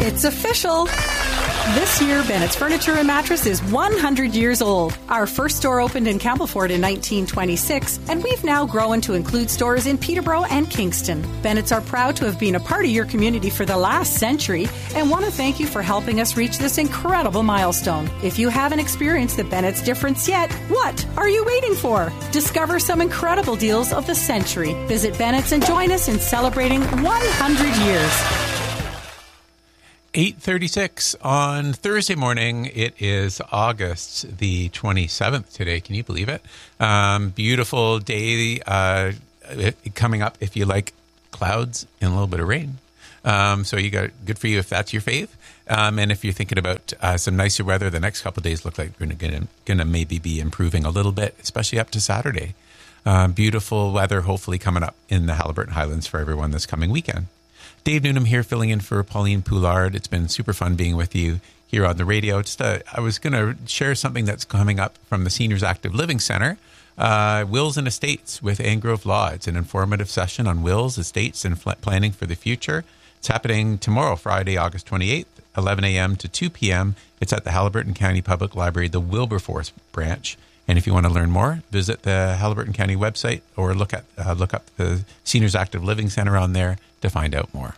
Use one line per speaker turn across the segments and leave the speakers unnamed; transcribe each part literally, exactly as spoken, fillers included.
It's official. This year, Bennett's Furniture and Mattress is one hundred years old. Our first store opened in Campbellford in nineteen twenty-six, and we've now grown to include stores in Peterborough and Kingston. Bennett's are proud to have been a part of your community for the last century and want to thank you for helping us reach this incredible milestone. If you haven't experienced the Bennett's difference yet, what are you waiting for? Discover some incredible deals of the century. Visit Bennett's and join us in celebrating one hundred years.
eight thirty-six on Thursday morning. It is August the twenty-seventh today. Can you believe it? Um, beautiful day uh, coming up if you like clouds and a little bit of rain. Um, so you got good for you if that's your fave. Um, and if you're thinking about uh, some nicer weather, the next couple of days look like we're going to maybe be improving a little bit, especially up to Saturday. Uh, beautiful weather hopefully coming up in the Haliburton Highlands for everyone this coming weekend. Dave Newnham here, filling in for Pauline Poulard. It's been super fun being with you here on the radio. Just, uh, I was going to share something that's coming up from the Seniors Active Living Center, uh, Wills and Estates with Angrove Law. It's an informative session on wills, estates, and fl- planning for the future. It's happening tomorrow, Friday, August twenty-eighth, eleven a.m. to two p.m. It's at the Haliburton County Public Library, the Wilberforce branch. And if you want to learn more, visit the Haliburton County website or look at uh, look up the Seniors Active Living Center on there to find out more.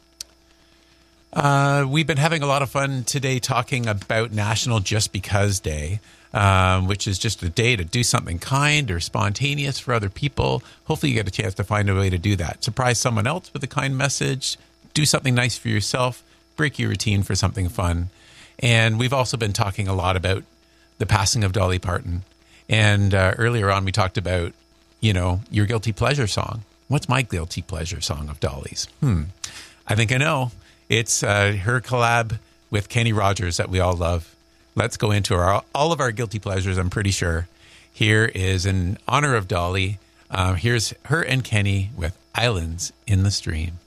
Uh, we've been having a lot of fun today talking about National Just Because Day, um, which is just a day to do something kind or spontaneous for other people. Hopefully you get a chance to find a way to do that. Surprise someone else with a kind message, do something nice for yourself, break your routine for something fun. And we've also been talking a lot about the passing of Dolly Parton. And uh, earlier on, we talked about, you know, your guilty pleasure song. What's my guilty pleasure song of Dolly's? Hmm. I think I know. It's uh, her collab with Kenny Rogers that we all love. Let's go into our, all of our guilty pleasures, I'm pretty sure. Here is, in honor of Dolly, uh, here's her and Kenny with Islands in the Stream.